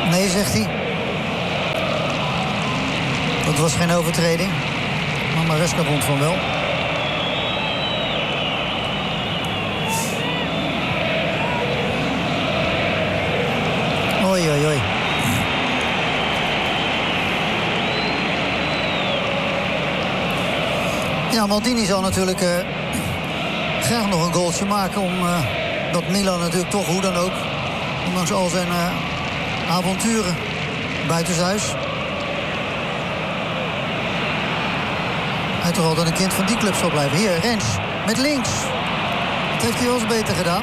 Nee, zegt hij. Dat was geen overtreding. Maar Maresca vond van wel. Oei, oei, oei. Ja, Maldini zal natuurlijk graag nog een goaltje maken. Dat Milan natuurlijk toch, hoe dan ook, ondanks al zijn avonturen buitenshuis, hij toch altijd een kind van die club zal blijven. Hier, Rens met links. Dat heeft hij wel eens beter gedaan.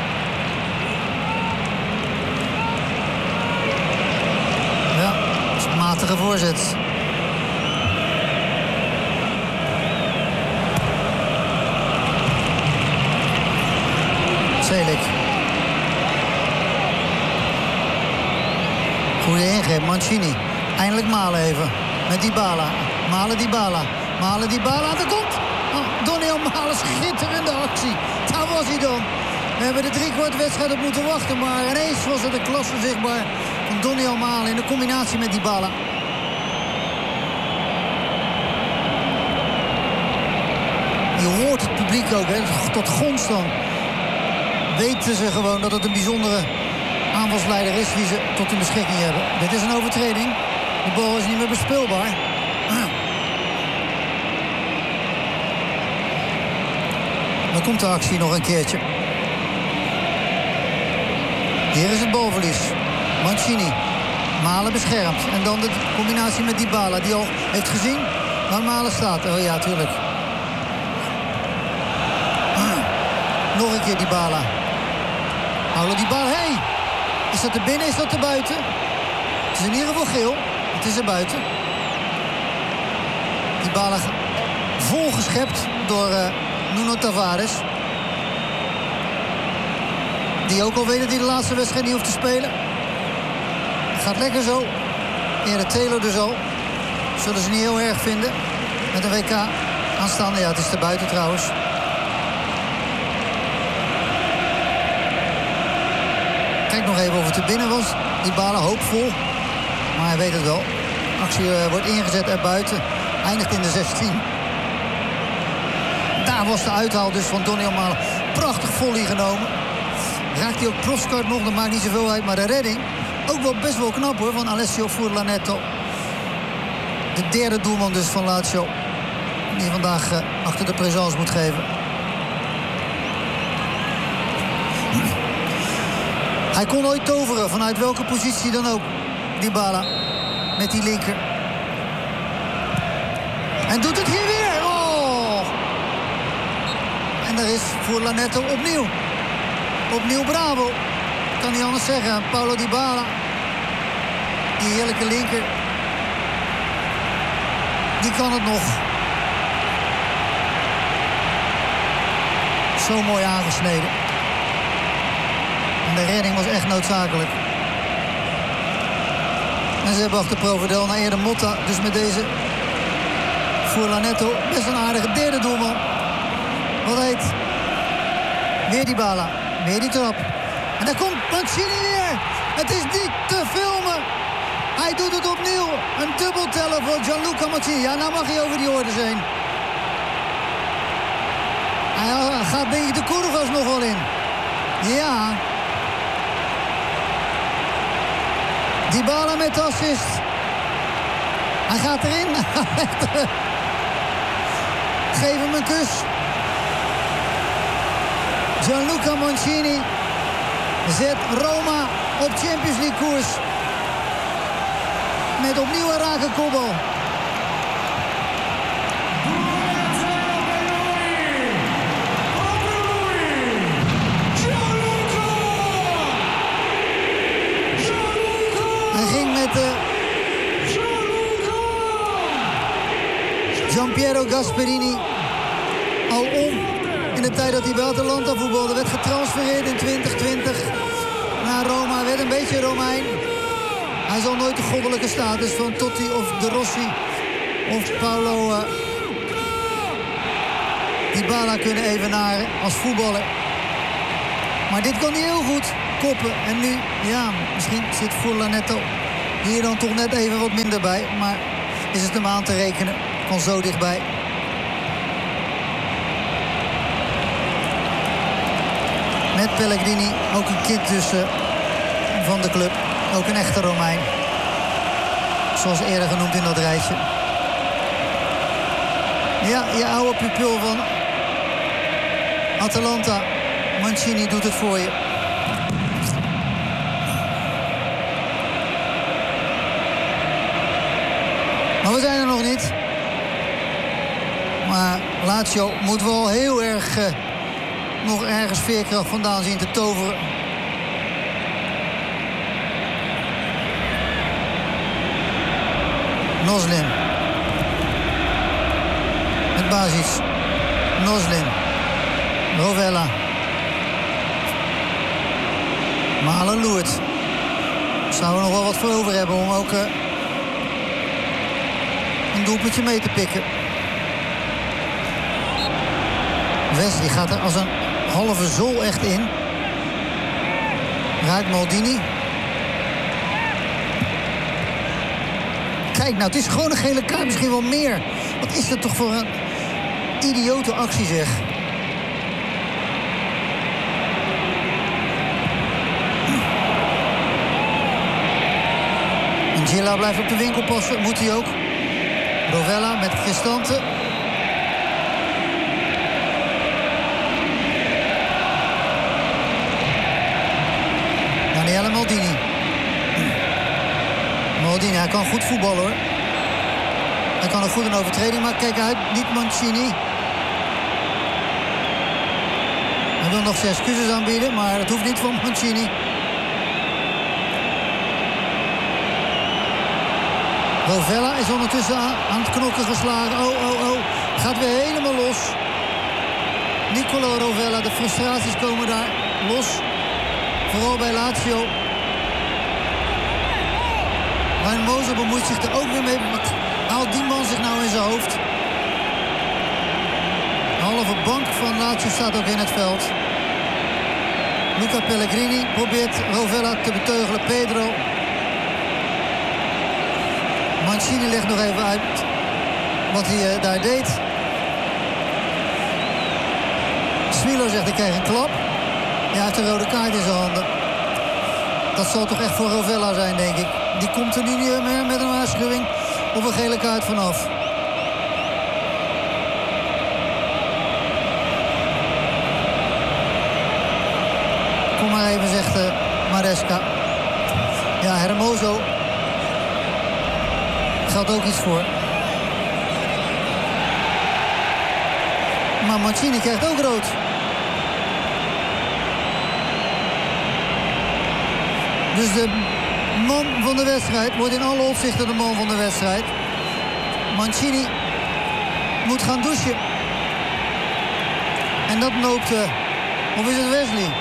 Ja, dat is een matige voorzet. Celik. Goeie ingreep, Mancini. Eindelijk Malen even. Met Dybala. Dybala. Daar komt Doniel Malen, schitterende actie. Daar was hij dan. We hebben de 3/4 wedstrijd op moeten wachten. Maar ineens was er de klasse zichtbaar van Doniel Malen in de combinatie met Dybala. Je hoort het publiek ook, hè, tot gonst dan. Weten ze gewoon dat het een bijzondere aanvalsleider is die ze tot hun beschikking hebben. Dit is een overtreding. De bal is niet meer bespeelbaar. Dan komt de actie nog een keertje. Hier is het balverlies. Mancini. Malen beschermt. En dan de combinatie met Dybala, die al heeft gezien waar Malen staat. Oh ja, tuurlijk. Nog een keer Dybala. Paulo Dybala, hey! Is dat er binnen, is dat er buiten? Het is in ieder geval geel. Het is er buiten. Dybala volgeschept door Nuno Tavares. Die ook al weet dat hij de laatste wedstrijd niet hoeft te spelen. Het gaat lekker zo. Eerder Taylor dus al. Zullen ze niet heel erg vinden. Met een WK aanstaande. Ja, het is er buiten trouwens. Kijk nog even of het er binnen was. Dybala hoopvol. Maar hij weet het wel. Actie wordt ingezet erbuiten. Eindigt in de 16. Daar was de uithaal dus van Doniel Malen. Prachtig volley genomen. Raakt hij ook Proskart nog, dat maakt niet zoveel uit. Maar de redding, ook wel best wel knap hoor, van Alessio Furlanetto. De derde doelman dus van Lazio. Die vandaag achter de présence moet geven. Hij kon ooit toveren, vanuit welke positie dan ook. Dybala, met die linker. En doet het hier weer. Oh! En daar is Furlanetto opnieuw. Opnieuw bravo. Kan niet anders zeggen. Paulo Dybala. Die heerlijke linker. Die kan het nog. Zo mooi aangesneden. En de redding was echt noodzakelijk. En ze hebben achter Provedel naar eerder Motta. Dus met deze Furlanetto best een aardige derde doelman. Wat heet. Weer Dybala. Weer die trap. En daar komt Mancini weer. Het is niet te filmen. Hij doet het opnieuw. Een dubbelteller voor Gianluca Mancini. Ja, nou mag hij over die oordes heen. Hij gaat denk ik de curvas nog wel in. Ja. Dybala met de assist. Hij gaat erin. Geef hem een kus. Gianluca Mancini zet Roma op Champions League koers. Met opnieuw een rake kopbal. Hij ging met Gianpiero Gasperini al om. In de tijd dat hij bij Atalanta voetbalde, werd getransfereerd in 2020 naar Roma. Hij werd een beetje Romein. Hij zal nooit de goddelijke status van Totti of De Rossi of Paulo Dybala kunnen evenaren als voetballer. Maar dit kan hij heel goed. koppen. En nu, ja, misschien zit Furlanetto hier dan toch net even wat minder bij. Maar is het hem aan te rekenen van zo dichtbij. Met Pellegrini, ook een kind dus van de club. Ook een echte Romein. Zoals eerder genoemd in dat rijtje. Ja, je oude pupil van Atalanta. Mancini doet het voor je. Maar we zijn er nog niet. Maar Lazio moet wel heel erg nog ergens veerkracht vandaan zien te toveren. Noslin. Met Bazic. Noslin. Rovella. Malen Loert. Zouden we nog wel wat voor over hebben om ook een doelpuntje mee te pikken. Wesley gaat er als een halve zool echt in. Raakt Maldini. Kijk nou, het is gewoon een gele kaart, misschien wel meer. Wat is dat toch voor een idiote actie, zeg. En Gilla blijft op de winkel passen, moet hij ook. Rovella met Cristante. Daniele Maldini. Maldini, hij kan goed voetballen hoor. Hij kan ook goed een overtreding maken. Kijk uit, niet Mancini. Hij wil nog zijn excuses aanbieden, maar dat hoeft niet van Mancini. Rovella is ondertussen aan het knokken geslagen. Oh. Gaat weer helemaal los. Nicolo Rovella, de frustraties komen daar los. Vooral bij Lazio. Ryan Moser bemoeit zich er ook weer mee. Wat haalt die man zich nou in zijn hoofd? De halve bank van Lazio staat ook in het veld. Luca Pellegrini probeert Rovella te beteugelen. Pedro. Mancini legt nog even uit wat hij daar deed. Swilo zegt, ik krijg een klap. Hij heeft een rode kaart in zijn handen. Dat zal toch echt voor Rovella zijn, denk ik. Die komt er niet meer met een waarschuwing of een gele kaart vanaf. Kom maar even, zegt Maresca. Ja, Hermoso geldt ook iets voor. Maar Mancini krijgt ook rood. Dus de man van de wedstrijd wordt in alle opzichten de man van de wedstrijd. Mancini moet gaan douchen. En dat loopt... of is het Wesley?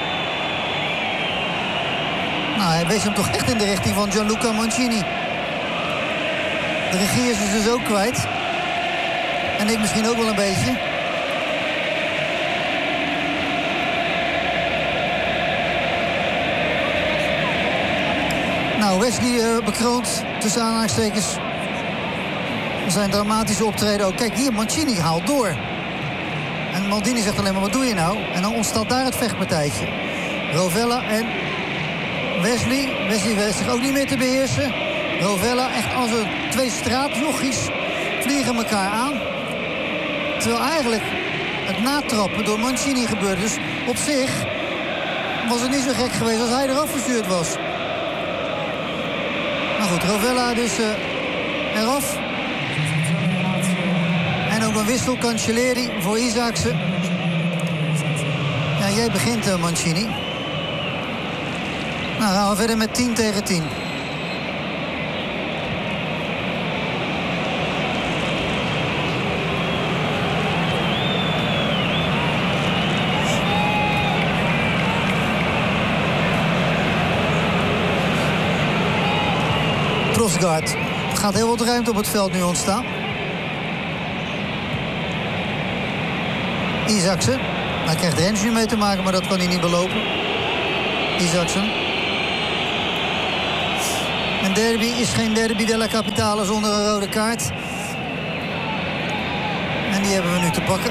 Nou, hij wees hem toch echt in de richting van Gianluca Mancini. De regie is dus ook kwijt. En ik misschien ook wel een beetje. Nou, Wesley bekroont tussen aanhalingstekens zijn dramatische optreden ook. Kijk, hier, Mancini haalt door. En Maldini zegt alleen maar, wat doe je nou? En dan ontstaat daar het vechtpartijtje. Rovella en Wesley. Wesley weet zich ook niet meer te beheersen. Rovella, echt als een twee straatjochies, vliegen elkaar aan. Terwijl eigenlijk het natrappen door Mancini gebeurde. Dus op zich was het niet zo gek geweest als hij eraf gestuurd was. Maar goed, Rovella dus eraf. En ook een wissel, Cancelleri voor Isaacsen. Ja, jij begint, Mancini. Nou, gaan we verder met 10 tegen 10. Trossgaard. Er gaat heel wat ruimte op het veld nu ontstaan. Isaacsen. Hij krijgt Rens nu mee te maken, maar dat kan hij niet belopen. Isaacson. Een derby is geen derby della Capitale zonder een rode kaart. En die hebben we nu te pakken.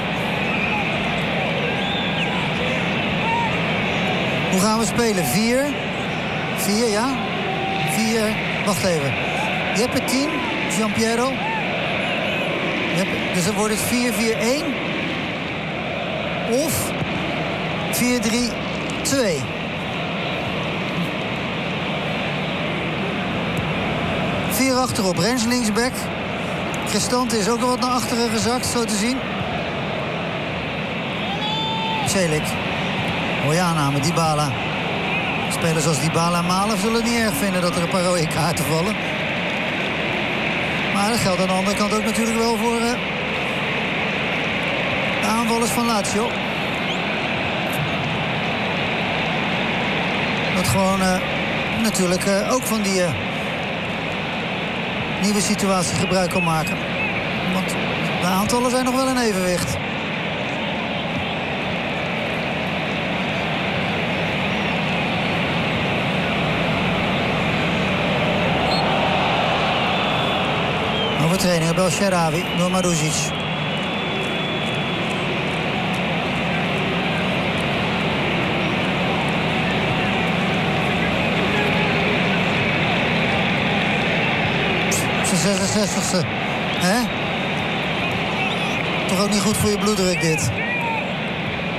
Hoe gaan we spelen? 4, ja? 4, wacht even. Jeppe 10, Giampiero. Dus dan wordt het 4-4-1. Of 4-3-2. Vier achterop, Rens linksback. Cristante is ook al wat naar achteren gezakt, zo te zien. Celik. Mooie aanname, Dybala. Spelers als Dybala en Malen zullen het niet erg vinden dat er een paar rode kaarten vallen. Maar dat geldt aan de andere kant ook natuurlijk wel voor de aanvallers van Lazio. Dat gewoon natuurlijk ook van die nieuwe situatie gebruik kan maken. Want de aantallen zijn nog wel in evenwicht. Overtreding bij Sharawi door Maruzic. Zijn 66e. Hè? Toch ook niet goed voor je bloeddruk dit.